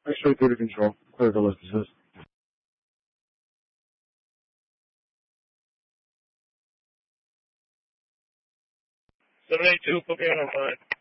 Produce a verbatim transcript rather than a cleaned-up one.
Straight through to control. Clear the list assist. seven eight two, put me on line.